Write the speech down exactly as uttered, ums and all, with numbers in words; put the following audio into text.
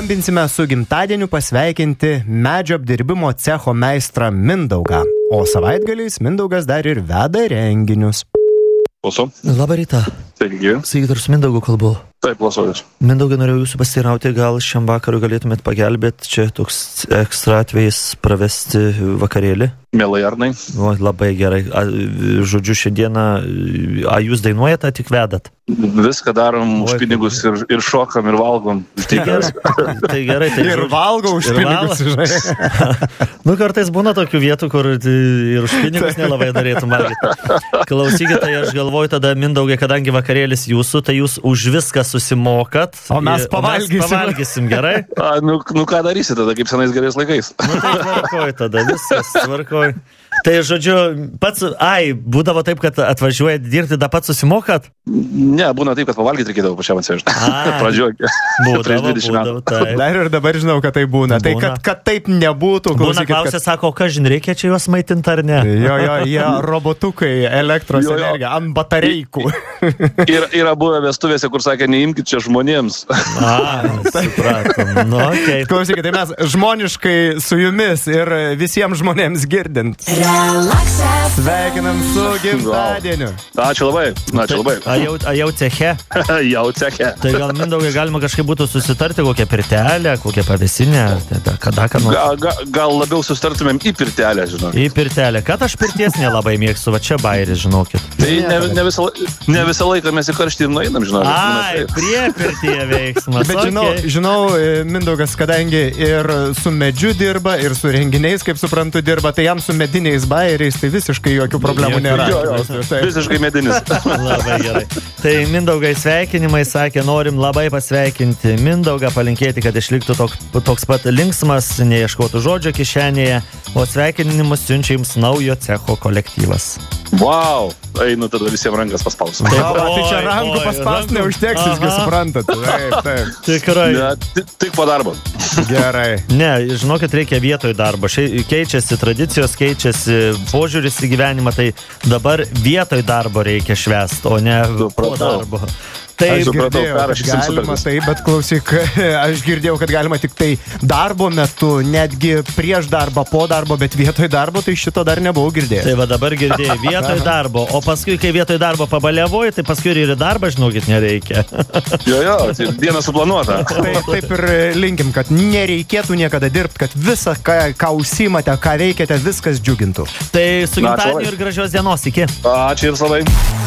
skambinsime su gimtadieniu pasveikinti medžio apdirbimo cecho meistrą Mindaugą. O savaitgaliais Mindaugas dar ir veda renginius. Klausau. Labą rytą. Taigi. Sakykit, ar su Mindaugu kalbu? Taip, klausau jūs. Mindaugai, norėjau jūsų pasiteirauti, gal šiam vakarui galėtumėt pagelbėti, čia toks ekstra atvejais pravesti vakarėlį. Mielai, Arnai. O, labai gerai. A, žodžiu, šiandieną, a jūs dainuojate, tik vedat? Viską darom už pinigus ir, ir šokam, ir valgom. Tai gerai. Tai gerai tai ir valgo už pinigus, žinai. Nu, kartais būna tokių vietų, kur ir už pinigus nelabai norėtum valgyti. Klausykit, tai aš galvoju tada, Mindaugai, kadangi vakarėlis jūsų, tai jūs už viską susimokat. O mes pavalgysim. O mes pavalgysim, gerai? A, nu, nu, ką darysi tada, kaip senais gerais laikais? Nu, tai tvarkoj tada, viskas tvarkoj. Tai, žodžiu, pats, ai, būdavo taip, kad atvažiuojat dirbti, da pats susimokat? Ne, būna taip, kad pavalgyti reikėdavo pačiam atsivežti. Pradžioj. Būdavo, būdavo, taip. Dar ir dabar žinau, kad tai būna. būna. Tai, kad, kad taip nebūtų. Būna klausė, kad... sako, ką žin, reikia čia juos maitinti ar ne? Jo, jo, jie robotukai, elektros jo, jo. energija, ant batareikų. Yra, yra buvę vestuvėse, kur sakė, neimkit čia žmonėms. A, supratom. Nu, okay. Klausykit, tai mes žmoniškai su jumis ir visiems žmonėms girdint. Sveikinam su gimtadieniu. Ačiū labai. Ačiū labai. A jau, a jau ceche? Jau ceche. Tai gal, Mindaugai, galima kažkaip būtų susitarti kokią pirtelę, kokią pavėsinę, kada, ką nors. Ga, ga, gal labiau susitartumėm į pirtelę, žinok. Į pirtelę. Kad aš pirties nelabai mėgstu, va čia bairis, žinokit. Tai ne, ne, visą, ne visą laiką mes į karštį ir nueinam, žinok. Ai, prie pirtyje veiksmas. Bet žinau, okay. žinau, Mindaugas, kadangi ir su medžiu dirba, ir su renginiais, kaip suprantu, dirba, tai jam su mediniais bairiais, tai visiškai jokių problemų nėra. Jo, jo, visiškai medinis. Labai gerai. Tai Mindaugai sveikinimai, sakė, norim labai pasveikinti Mindaugą, palinkėti, kad išliktų toks, toks pat linksmas, neieškotų žodžio kišenėje, o sveikinimus siunčia jums naujo cecho kolektyvas. Wow! Einu tada visiems rankas paspausiu. Taip, o, tai čia rankų paspaus neužteks, jūsgi suprantat. Taip, taip. Tikrai. Ne, tik, tik po darbo. Gerai. Ne, žinokit, reikia vietoj darbo. Šiai keičiasi tradicijos, keičiasi požiūris į gyvenimą, tai dabar vietoj darbo reikia švęst, o ne po darbo. Taip, girdėjau, kad galima, taip, bet klausyk, aš girdėjau, kad galima tik tai darbo metu, netgi prieš darbą, po darbo, bet vietoj darbo, tai šito dar nebuvau girdėjęs. Tai va dabar girdėjai, vietoj darbo, o paskui, kai vietoj darbo pabaliavoji, tai paskui ir į darbą, žinokit, nereikia. Jo, jo, tai diena suplanuota. Taip, taip ir linkim, kad nereikėtų niekada dirbti, kad visą, ką, ką užsimate, ką veikiate, viskas džiugintų. Tai su gimtadieniu ir gražios dienos, iki. Ačiū ir labai.